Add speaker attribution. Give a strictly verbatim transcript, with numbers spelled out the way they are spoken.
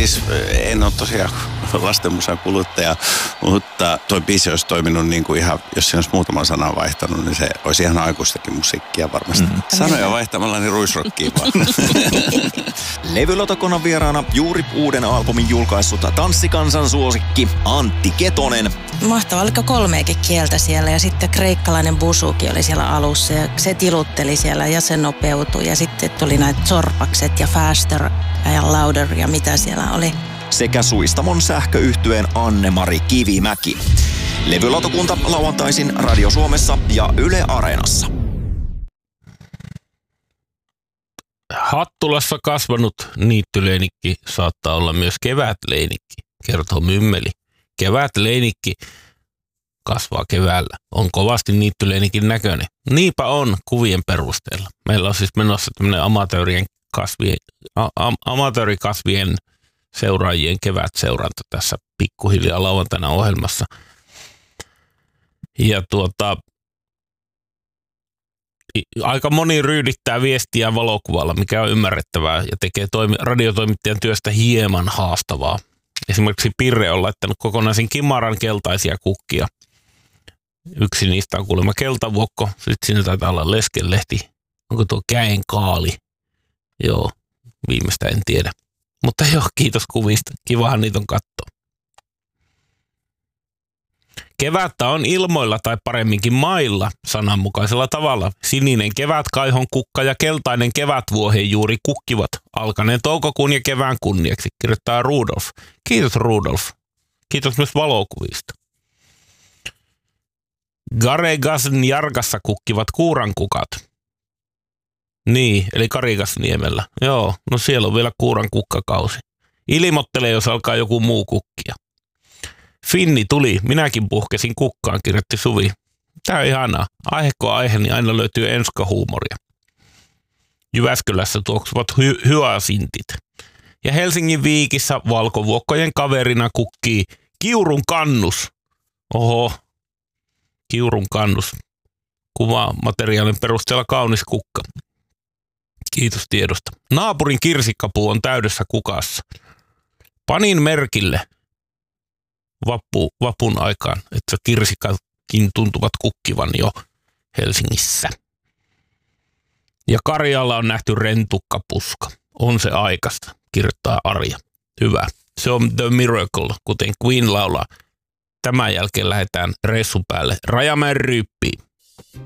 Speaker 1: siis en ole tosiaan lastenmusan kuluttaja, mutta toi biisi olisi toiminut niin kuin ihan, jos siinä olisi muutaman sanan vaihtanut, niin se olisi ihan aikuistakin musiikkia varmasti. Mm. Sanoja vaihtamalla niin ruisrokkiin vaan.
Speaker 2: Levylautakunnan vieraana juuri uuden albumin julkaissut tanssikansan suosikki Antti Ketonen.
Speaker 3: Mahtavaa, oliko kolmeakin kieltä siellä ja sitten kreikkalainen busuki oli siellä alussa ja se tilutteli siellä ja se nopeutui ja sitten tuli näitä zorpakset ja faster ja louder ja mitä siellä oli.
Speaker 2: Sekä Suistamon sähköyhtyeen Anne-Mari Kivimäki. Levylautakunta lauantaisin Radio Suomessa ja Yle Areenassa.
Speaker 4: Hattulassa kasvanut niittyleinikki saattaa olla myös kevätleinikki, kertoo Mymmeli. Kevätleinikki kasvaa keväällä. On kovasti niittyleinikin näköinen. Niinpä on kuvien perusteella. Meillä on siis menossa tämmöinen amatöörien kasvien, a- amatöörikasvien seuraajien kevätseuranta tässä pikkuhiljaa lauantaina ohjelmassa. Ja tuota, aika moni ryydittää viestiä valokuvalla, mikä on ymmärrettävää ja tekee toimi, radiotoimittajan työstä hieman haastavaa. Esimerkiksi Pirre on laittanut kokonaisen kimaran keltaisia kukkia. Yksi niistä on kuulemma keltavuokko, sitten siinä taitaa olla leskelehti. Onko tuo käen kaali? Joo, viimeistä en tiedä. Mutta joo, kiitos kuvista. Kivahan niitä on katsoa. Kevättä on ilmoilla tai paremminkin mailla sananmukaisella tavalla. Sininen kevätkaihon kukka ja keltainen kevätvuohen juuri kukkivat alkaneen toukokuun ja kevään kunniaksi, kirjoittaa Rudolf. Kiitos Rudolf. Kiitos myös valokuvista. Garegasn Jargassa kukkivat kuurankukat. Niin, eli Karigasniemellä. Joo, no siellä on vielä kuuran kukkakausi. Ilmoittelee, jos alkaa joku muu kukkia. Finni tuli, minäkin puhkesin kukkaan, kirjoitti Suvi. Tää on ihanaa. Aiheko aihe, niin aina löytyy enskahuumoria. Jyväskylässä tuoksuvat hy- hyasintit. Ja Helsingin Viikissä valkovuokkojen kaverina kukkii Kiurun kannus. Oho, Kiurun kannus. Kuvamateriaalin perusteella kaunis kukka. Kiitos tiedosta. Naapurin kirsikkapuu on täydessä kukassa. Panin merkille vappu, vapun aikaan, että kirsikakin tuntuvat kukkivan jo Helsingissä. Ja Karjalla on nähty rentukkapuska. On se aikaista, kirjoittaa Arja. Hyvä. Se on The Miracle, kuten Queen laulaa. Tämän jälkeen lähdetään reissun päälle Rajamäen Ryyppiin.